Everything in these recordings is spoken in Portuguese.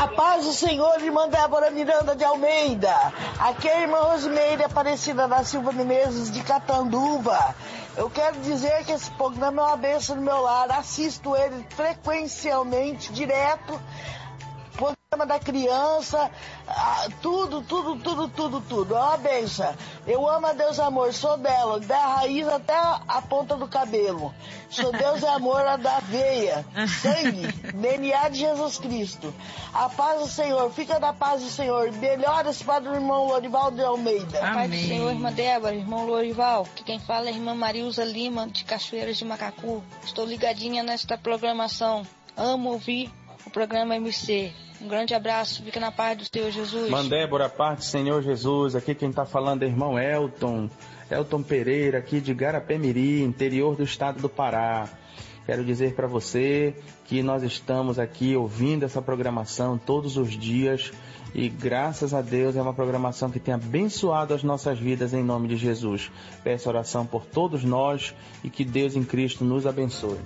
A paz do Senhor, irmã Débora Miranda de Almeida. Aqui é a irmã Rosimeire Aparecida da Silva de Menezes de Catanduva. Eu quero dizer que esse programa é uma bênção no meu lar. Assisto ele frequencialmente, direto. Programa da criança, tudo. É uma benção. Eu amo a Deus Amor, sou dela, da raiz até a ponta do cabelo. Sou Deus Amor, a da veia, sangue, DNA de Jesus Cristo. A paz do Senhor, fica na paz do Senhor. Melhoras para o irmão Lorival de Almeida. Amém. A paz do Senhor, irmã Débora, irmão Lorival. Que quem fala é a irmã Marilza Lima, de Cachoeiras de Macacu. Estou ligadinha nesta programação. Amo ouvir o programa MC. Um grande abraço, fica na paz do Senhor Jesus. Mandébora, paz do Senhor Jesus. Aqui quem está falando é irmão Elton Pereira, aqui de Garapé-Miri, interior do estado do Pará. Quero dizer para você que nós estamos aqui ouvindo essa programação todos os dias e graças a Deus é uma programação que tem abençoado as nossas vidas em nome de Jesus. Peço oração por todos nós e que Deus em Cristo nos abençoe.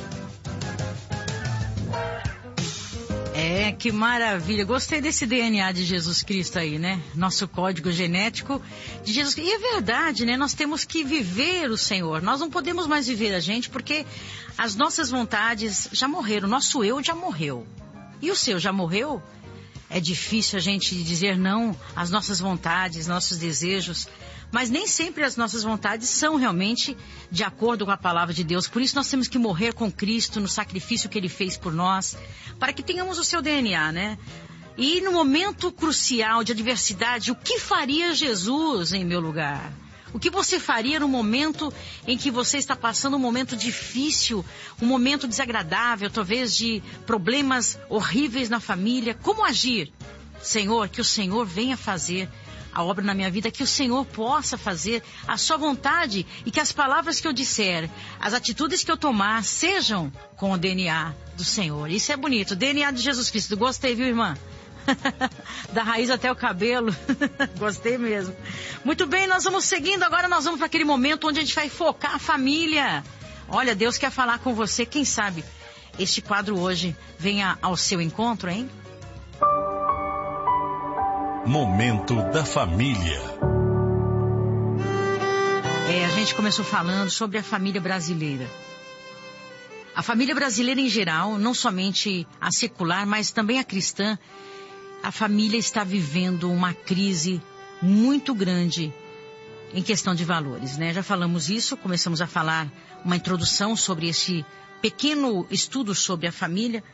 Que maravilha, gostei desse DNA de Jesus Cristo aí, né? Nosso código genético de Jesus Cristo. E é verdade, né? Nós temos que viver o Senhor. Nós não podemos mais viver a gente porque as nossas vontades já morreram. Nosso eu já morreu. E o seu já morreu? É difícil a gente dizer não às nossas vontades, nossos desejos. Mas nem sempre as nossas vontades são realmente de acordo com a palavra de Deus. Por isso nós temos que morrer com Cristo no sacrifício que Ele fez por nós, para que tenhamos o seu DNA, né? E no momento crucial de adversidade, o que faria Jesus em meu lugar? O que você faria no momento em que você está passando um momento difícil, um momento desagradável, talvez de problemas horríveis na família? Como agir? Senhor, que o Senhor venha fazer a obra na minha vida, que o Senhor possa fazer a sua vontade e que as palavras que eu disser, as atitudes que eu tomar, sejam com o DNA do Senhor. Isso é bonito, DNA de Jesus Cristo. Gostei, viu, irmã? Da raiz até o cabelo. Gostei mesmo. Muito bem, nós vamos seguindo. Agora nós vamos para aquele momento onde a gente vai focar a família. Olha, Deus quer falar com você. Quem sabe este quadro hoje venha ao seu encontro, hein? Momento da Família. A gente começou falando sobre a família brasileira. A família brasileira em geral, não somente a secular, mas também a cristã, a família está vivendo uma crise muito grande em questão de valores, né? Já falamos isso, começamos a falar uma introdução sobre este pequeno estudo sobre a família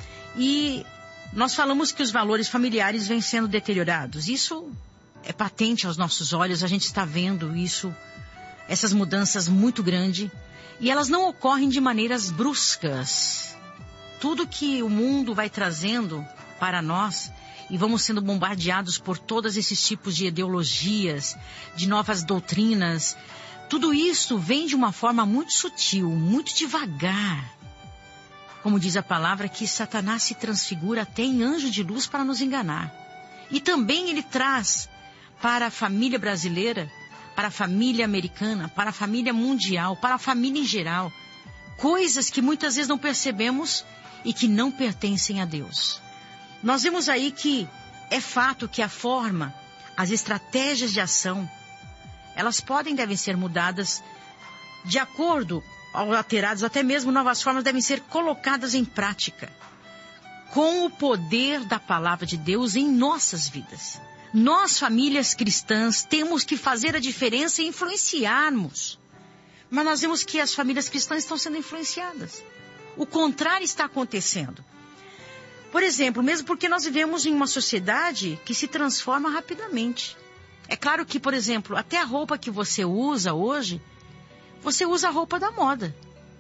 e nós falamos que os valores familiares vêm sendo deteriorados. Isso é patente aos nossos olhos, a gente está vendo isso, essas mudanças muito grandes, e elas não ocorrem de maneiras bruscas. Tudo que o mundo vai trazendo para nós, e vamos sendo bombardeados por todos esses tipos de ideologias, de novas doutrinas, tudo isso vem de uma forma muito sutil, muito devagar. Como diz a palavra, que Satanás se transfigura até em anjo de luz para nos enganar. E também ele traz para a família brasileira, para a família americana, para a família mundial, para a família em geral, coisas que muitas vezes não percebemos e que não pertencem a Deus. Nós vemos aí que é fato que a forma, as estratégias de ação, elas podem e devem ser mudadas de acordo alterados, até mesmo novas formas devem ser colocadas em prática com o poder da palavra de Deus em nossas vidas. Nós, famílias cristãs, temos que fazer a diferença e influenciarmos. Mas nós vemos que as famílias cristãs estão sendo influenciadas. O contrário está acontecendo. Por exemplo, mesmo porque nós vivemos em uma sociedade que se transforma rapidamente. É claro que, por exemplo, até a roupa que você usa hoje, você usa a roupa da moda.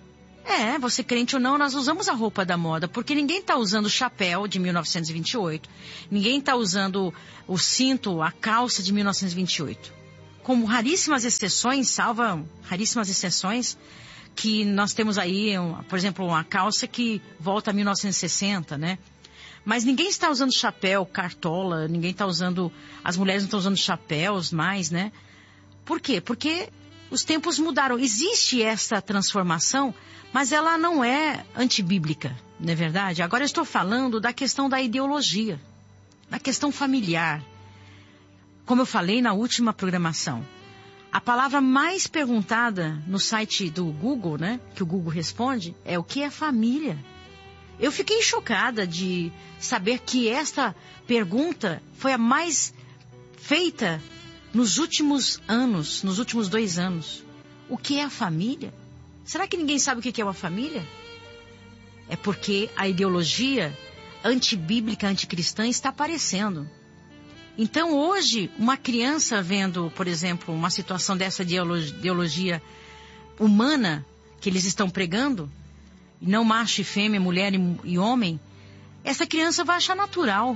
Você crente ou não, nós usamos a roupa da moda, porque ninguém está usando o chapéu de 1928, ninguém está usando o cinto, a calça de 1928. Com raríssimas exceções, salva raríssimas exceções, que nós temos aí, por exemplo, uma calça que volta a 1960, né? Mas ninguém está usando chapéu, cartola, ninguém está usando, as mulheres não estão usando chapéus mais, né? Por quê? Porque Os tempos mudaram. Existe essa transformação, mas ela não é antibíblica, não é verdade? Agora eu estou falando da questão da ideologia, da questão familiar. Como eu falei na última programação, a palavra mais perguntada no site do Google, né, que o Google responde, é o que é família. Eu fiquei chocada de saber que esta pergunta foi a mais feita nos últimos anos, nos últimos 2 anos. O que é a família? Será que ninguém sabe o que é uma família? É porque a ideologia antibíblica, anticristã está aparecendo. Então hoje, uma criança vendo, por exemplo, uma situação dessa ideologia humana que eles estão pregando, não macho e fêmea, mulher e homem, essa criança vai achar natural.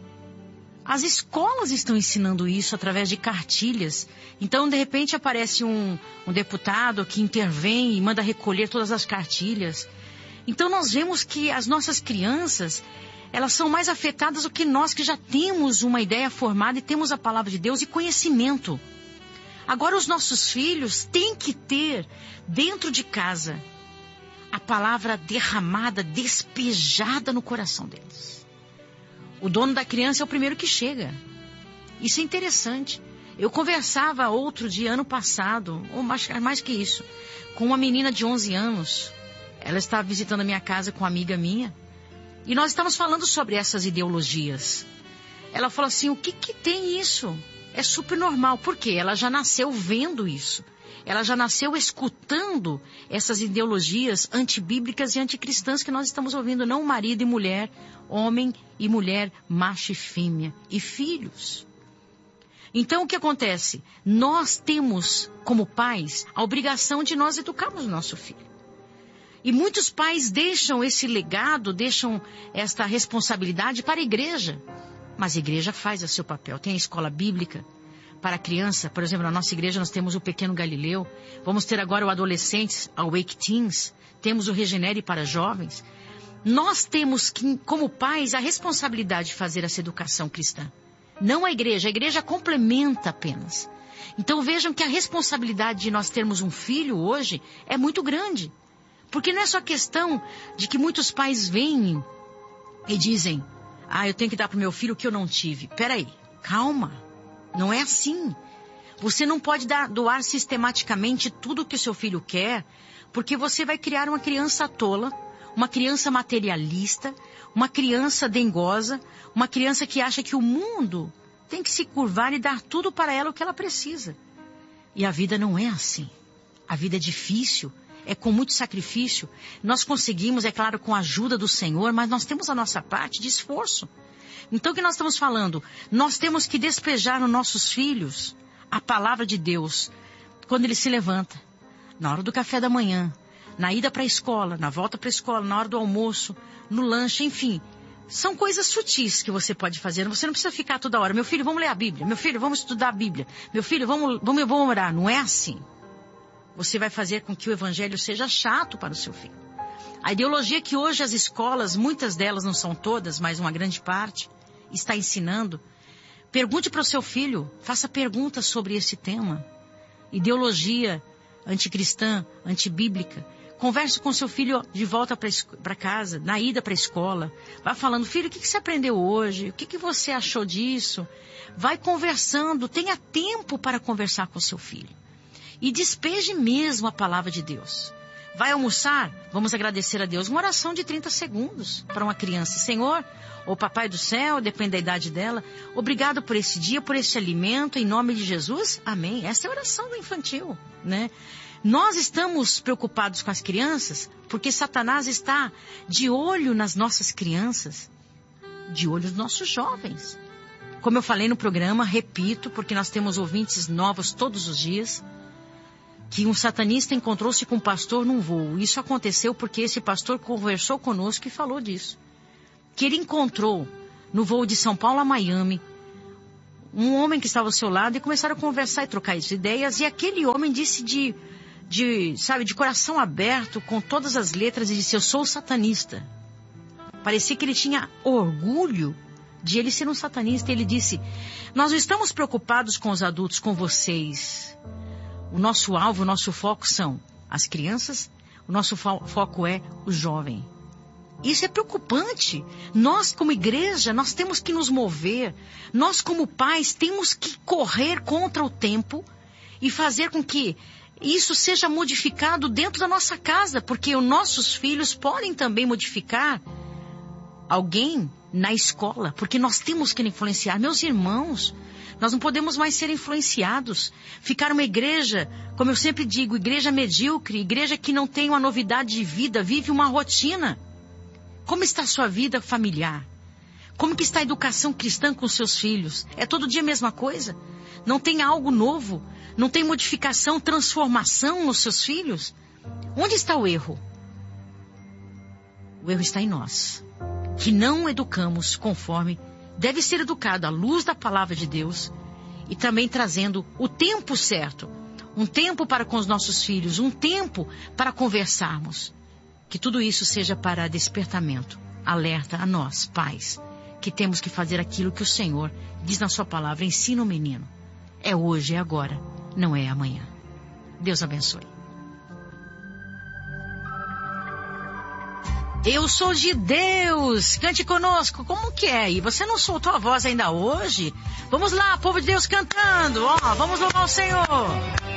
As escolas estão ensinando isso através de cartilhas. Então, de repente, aparece um deputado que intervém e manda recolher todas as cartilhas. Então, nós vemos que as nossas crianças, elas são mais afetadas do que nós que já temos uma ideia formada e temos a palavra de Deus e conhecimento. Agora, os nossos filhos têm que ter, dentro de casa, a palavra derramada, despejada no coração deles. O dono da criança é o primeiro que chega. Isso é interessante. Eu conversava outro dia, ano passado, ou mais que isso, com uma menina de 11 anos. Ela estava visitando a minha casa com uma amiga minha. E nós estávamos falando sobre essas ideologias. Ela falou assim, o que tem isso? É super normal. Por quê? Ela já nasceu vendo isso. Ela já nasceu escutando essas ideologias antibíblicas e anticristãs que nós estamos ouvindo. Não marido e mulher, homem e mulher, macho e fêmea e filhos. Então o que acontece? Nós temos, como pais, a obrigação de nós educarmos o nosso filho. E muitos pais deixam esse legado, deixam esta responsabilidade para a igreja. Mas a igreja faz o seu papel. Tem a escola bíblica para a criança. Por exemplo, na nossa igreja nós temos o Pequeno Galileu. Vamos ter agora o Adolescentes, a Wake Teens. Temos o Regenere para jovens. Nós temos, como pais, a responsabilidade de fazer essa educação cristã. Não a igreja complementa apenas. Então vejam que a responsabilidade de nós termos um filho hoje é muito grande. Porque não é só questão de que muitos pais vêm e dizem, eu tenho que dar para o meu filho o que eu não tive. Peraí, calma, não é assim. Você não pode doar sistematicamente tudo o que o seu filho quer, porque você vai criar uma criança tola, uma criança materialista, uma criança dengosa, uma criança que acha que o mundo tem que se curvar e dar tudo para ela o que ela precisa. E a vida não é assim. A vida é difícil. É com muito sacrifício. Nós conseguimos, é claro, com a ajuda do Senhor, mas nós temos a nossa parte de esforço. Então o que nós estamos falando? Nós temos que despejar nos nossos filhos a palavra de Deus quando ele se levanta, na hora do café da manhã, na ida para a escola, na volta para a escola, na hora do almoço, no lanche, enfim. São coisas sutis que você pode fazer. Você não precisa ficar toda hora, meu filho, vamos ler a Bíblia, meu filho, vamos estudar a Bíblia, meu filho, vamos orar. Não é assim. Você vai fazer com que o evangelho seja chato para o seu filho. A ideologia que hoje as escolas, muitas delas, não são todas, mas uma grande parte, está ensinando. Pergunte para o seu filho, faça perguntas sobre esse tema. Ideologia anticristã, antibíblica. Converse com seu filho de volta para casa, na ida para a escola. Vá falando, filho, o que você aprendeu hoje? O que você achou disso? Vai conversando, tenha tempo para conversar com seu filho. E despeje mesmo a palavra de Deus. Vai almoçar? Vamos agradecer a Deus. Uma oração de 30 segundos para uma criança. Senhor, ou Papai do Céu, depende da idade dela, obrigado por esse dia, por esse alimento, em nome de Jesus. Amém. Essa é a oração do infantil, né? Nós estamos preocupados com as crianças porque Satanás está de olho nas nossas crianças, de olho nos nossos jovens. Como eu falei no programa, repito, porque nós temos ouvintes novos todos os dias, que um satanista encontrou-se com um pastor num voo. Isso aconteceu porque esse pastor conversou conosco e falou disso. Que ele encontrou no voo de São Paulo a Miami um homem que estava ao seu lado e começaram a conversar e trocar as ideias. E aquele homem disse de coração aberto, com todas as letras, e disse, eu sou satanista. Parecia que ele tinha orgulho de ele ser um satanista. Ele disse, nós não estamos preocupados com os adultos, com vocês. O nosso alvo, o nosso foco são as crianças, o nosso foco é o jovem. Isso é preocupante. Nós, como igreja, nós temos que nos mover. Nós, como pais, temos que correr contra o tempo e fazer com que isso seja modificado dentro da nossa casa, porque os nossos filhos podem também modificar alguém na escola, porque nós temos que influenciar. Meus irmãos, nós não podemos mais ser influenciados. Ficar uma igreja, como eu sempre digo, igreja medíocre, igreja que não tem uma novidade de vida, vive uma rotina. Como está a sua vida familiar? Como que está a educação cristã com seus filhos? É todo dia a mesma coisa? Não tem algo novo? Não tem modificação, transformação nos seus filhos? Onde está o erro? O erro está em nós, que não educamos conforme deve ser educado à luz da palavra de Deus e também trazendo o tempo certo, um tempo para com os nossos filhos, um tempo para conversarmos. Que tudo isso seja para despertamento, alerta a nós, pais, que temos que fazer aquilo que o Senhor diz na sua palavra, ensina o menino. É hoje, é agora, não é amanhã. Deus abençoe. Eu sou de Deus, cante conosco, como que é? E você não soltou a voz ainda hoje? Vamos lá, povo de Deus cantando, vamos louvar o Senhor.